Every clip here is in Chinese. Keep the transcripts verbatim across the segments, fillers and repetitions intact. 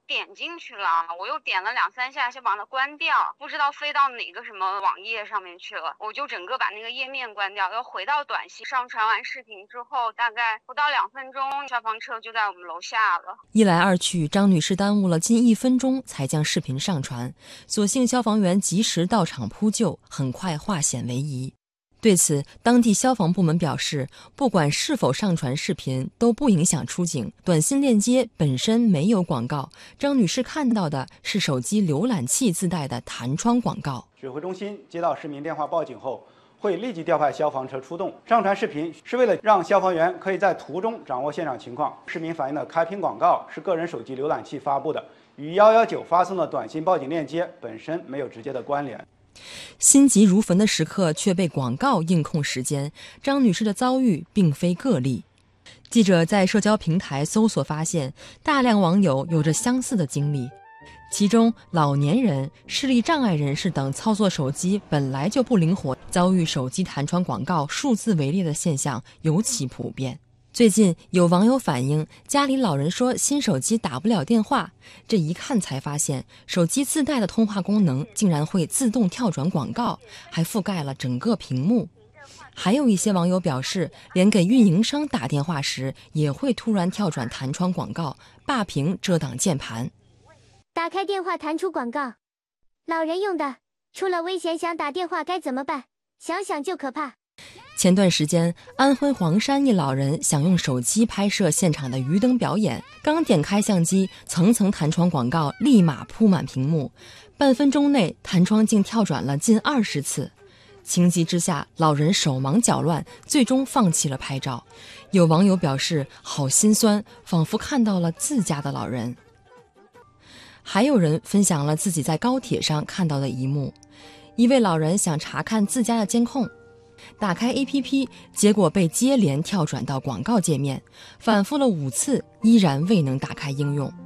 点进去了，我又点了两三下就把它关掉，不知道飞到哪个什么网页上面去了，我就整个把那个页面关掉，又回到短信。上传完视频之后，大概不到两分钟，消防车就在我们楼下了。 一来二去，张女士耽误了近一分钟才将视频上传，所幸消防员及时到场扑救，很快化险为夷。对此，当地消防部门表示，不管是否上传视频都不影响出警，短信链接本身没有广告，张女士看到的是手机浏览器自带的弹窗广告。 指挥中心接到市民电话报警后，会立即调派消防车出动。上传视频是为了让消防员可以在途中掌握现场情况。市民反映的开屏广告是个人手机浏览器发布的，与一一九发送的短信报警链接本身没有直接的关联。 心急如焚的时刻却被广告硬控时间，张女士的遭遇并非个例。记者在社交平台搜索发现，大量网友有着相似的经历，其中老年人、视力障碍人士等操作手机本来就不灵活，遭遇手机弹窗广告数字为例的现象尤其普遍。最近有网友反映，家里老人说新手机打不了电话，这一看才发现手机自带的通话功能竟然会自动跳转广告，还覆盖了整个屏幕。还有一些网友表示，连给运营商打电话时也会突然跳转弹窗广告，霸屏遮挡键盘。 打开电话弹出广告，老人用的，出了危险想打电话该怎么办？想想就可怕。 前段时间，安徽黄山一老人想用手机拍摄现场的鱼灯表演，刚点开相机，层层弹窗广告立马铺满屏幕，半分钟内弹窗竟跳转了近二十次。情急之下，老人手忙脚乱，最终放弃了拍照。有网友表示好心酸，仿佛看到了自家的老人。还有人分享了自己在高铁上看到的一幕，一位老人想查看自家的监控，打开 A P P， 结果被接连跳转到广告界面，反复了五次，依然未能打开应用。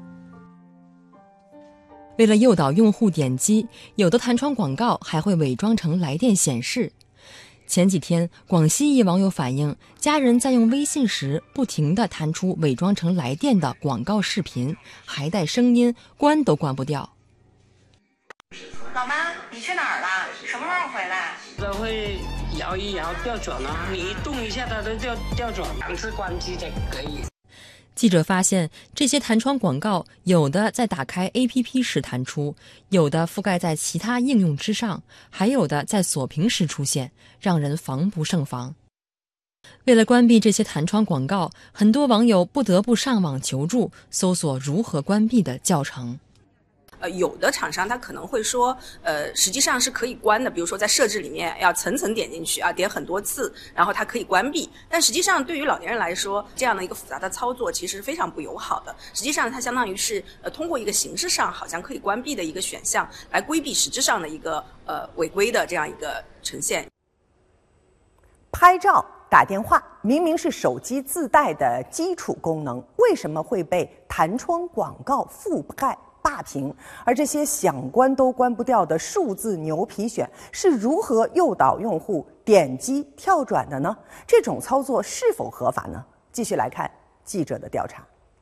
为了诱导用户点击，有的弹窗广告还会伪装成来电显示。前几天，广西一网友反映，家人在用微信时不停地弹出伪装成来电的广告视频，还带声音，关都关不掉。 老妈，你去哪儿了？什么时候回来？ 它会摇一摇掉转了，你一动一下它都掉掉转，两次关机才可以。 记者发现，这些弹窗广告有的在打开 A P P 时弹出，有的覆盖在其他应用之上，还有的在锁屏时出现，让人防不胜防。为了关闭这些弹窗广告，很多网友不得不上网求助，搜索如何关闭的教程。 呃，有的厂商他可能会说，呃，实际上是可以关的，比如说在设置里面要层层点进去啊，点很多次，然后它可以关闭。但实际上对于老年人来说，这样的一个复杂的操作其实是非常不友好的。实际上它相当于是呃通过一个形式上好像可以关闭的一个选项，来规避实质上的一个呃违规的这样一个呈现。 拍照、打电话明明是手机自带的基础功能，为什么会被弹窗广告覆盖霸屏？而这些想关都关不掉的数字牛皮癣是如何诱导用户点击跳转的呢？这种操作是否合法呢？继续来看记者的调查。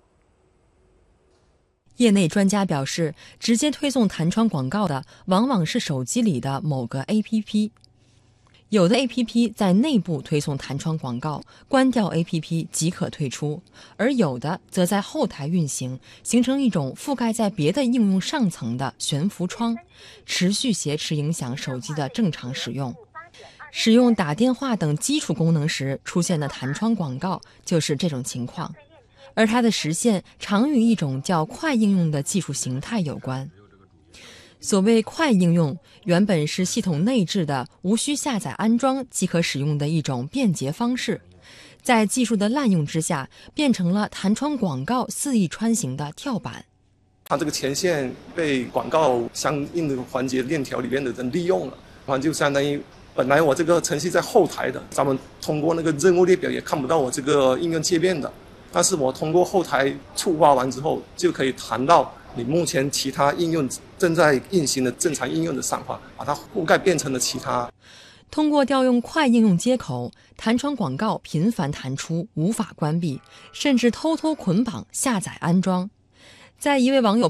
业内专家表示，直接推送弹窗广告的往往是手机里的某个 A P P。有的 A P P 在内部推送弹窗广告，关掉 A P P 即可退出，而有的则在后台运行，形成一种覆盖在别的应用上层的悬浮窗，持续挟持影响手机的正常使用。使用打电话等基础功能时出现的弹窗广告就是这种情况，而它的实现常与一种叫快应用的技术形态有关。所谓快应用，原本是系统内置的无需下载安装即可使用的一种便捷方式，在技术的滥用之下，变成了弹窗广告肆意穿行的跳板。 它这个前线被广告相应的环节链条里面的人利用了，然后就相当于本来我这个程序在后台的，咱们通过那个任务列表也看不到我这个应用界面的，但是我通过后台触发完之后，就可以弹到你目前其他应用正在运行的正常应用的上方，把它覆盖变成了其他。 通过调用快应用接口，弹窗广告频繁弹出，无法关闭，甚至偷偷捆绑下载安装。在一位网友